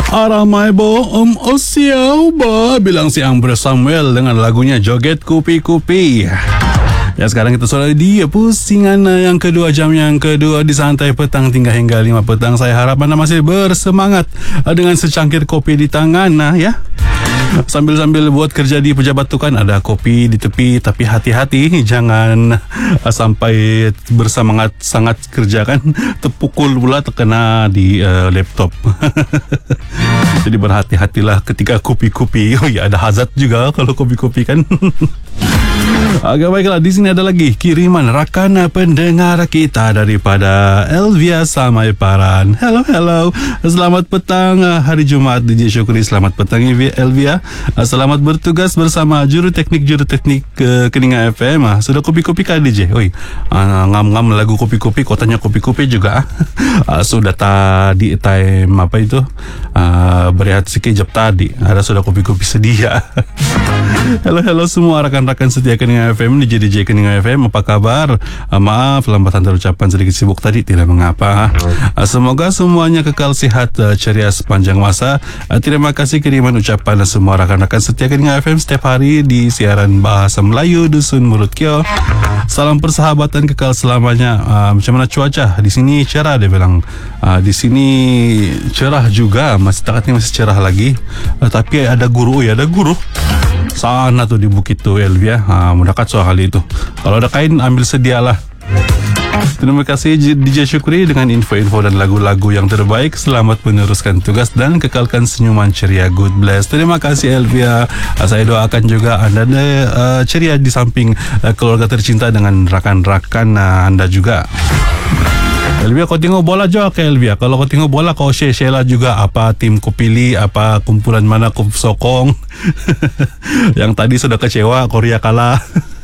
Aramai bo osiau ba, bilang si Amber Samuel dengan lagunya Joget Kupi-Kupi. Ya, sekarang kita sudah di pusingan yang kedua, jam yang kedua di Santai Petang hingga 5 petang. Saya harap anda masih bersemangat dengan secangkir kopi di tangan, ya. Sambil buat kerja di pejabat tu kan ada kopi di tepi, tapi hati-hati jangan sampai bersemangat sangat kerja kan terpukul pula terkena di laptop. Jadi berhati-hatilah ketika kopi-kopi. Oh ya, ada hazard juga kalau kopi-kopi kan. Agak baiklah, di sini ada lagi kiriman rakan pendengar kita daripada Elvia Samaiparan. Hello. Selamat petang hari Jumaat DJ Syukri. Selamat petang Elvia. Selamat bertugas bersama juru teknik Keninga FM. Sudah kopi-kopi kah DJ? Oi, ngam-ngam lagu kopi-kopi, kotanya kopi-kopi juga. Sudah tadi time apa itu? Berehat sekejap tadi. Ada sudah kopi-kopi sedia. Hello semua rakan-rakan setia Keninga FM, DJ Keninga FM, apa kabar? Maaf lambat antar ucapan, sedikit sibuk tadi, tidak mengapa. Semoga semuanya kekal sehat, ceria sepanjang masa. Terima kasih kiriman ucapan semua rakan-rakan setia Keninga FM setiap hari di siaran bahasa Melayu Dusun Mulut Kio. Salam persahabatan kekal selamanya. Macam mana cuaca? Di sini cerah, dia bilang. Di sini cerah juga, masih cerah lagi. Tapi ada guru. Sana tuh di bukit tuh Elvia, mendekat soal hal itu. Kalau ada kain ambil sedialah. Terima kasih DJ Syukri dengan info-info dan lagu-lagu yang terbaik. Selamat meneruskan tugas dan kekalkan senyuman ceria. God bless. Terima kasih Elvia. Saya doakan juga anda ceria di samping keluarga tercinta dengan rakan-rakan anda juga. Elvia, kau tengok bola juga ke Elvia? Kalau kau tengok bola, kau share lah juga apa tim kau pilih, apa kumpulan mana kau sokong. Yang tadi sudah kecewa Korea kalah.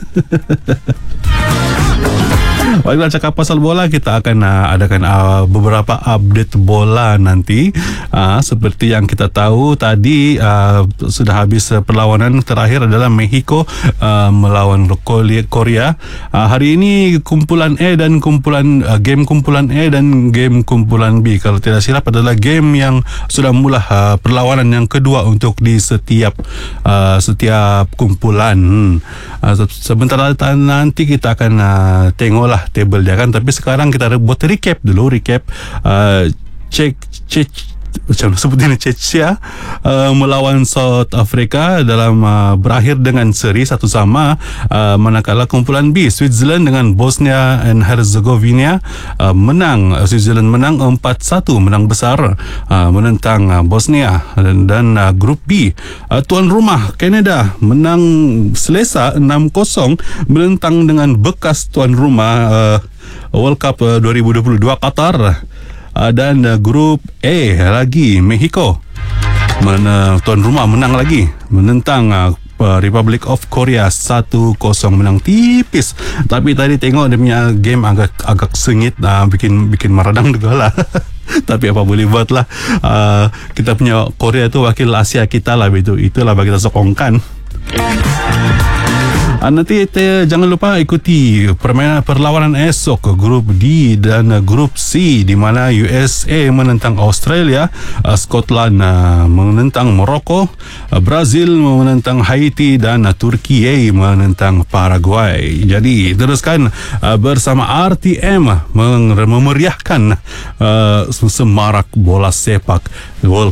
Baiklah, cakap pasal bola, kita akan adakan beberapa update bola nanti. Seperti yang kita tahu tadi, sudah habis perlawanan terakhir adalah Mexico melawan Korea. Hari ini kumpulan E dan game kumpulan E dan game kumpulan B, kalau tidak silap adalah game yang sudah mula perlawanan yang kedua untuk di setiap kumpulan. Sebentar nanti kita akan tengoklah table dia kan, tapi sekarang kita buat recap dulu. Czechia melawan South Africa dalam berakhir dengan seri 1-1, manakala kumpulan B Switzerland dengan Bosnia and Herzegovina menang. Switzerland menang 4-1, menang besar menentang Bosnia. Dan grup B, tuan rumah Canada menang selesa 6-0 menentang dengan bekas tuan rumah World Cup 2022 Qatar. Dan grup A lagi Mexico tuan rumah menang lagi menentang Republic of Korea 1-0, menang tipis. Tapi tadi tengok dia punya game agak sengit, bikin meradang juga lah. Tapi apa boleh buat lah, kita punya Korea itu wakil Asia kita lah, itulah bagi kita sokongkan. Nanti jangan lupa ikuti perlawanan esok grup D dan grup C, di mana USA menentang Australia, Scotland menentang Morocco, Brazil menentang Haiti, dan Turki menentang Paraguay. Jadi teruskan bersama RTM memeriahkan semarak bola sepak World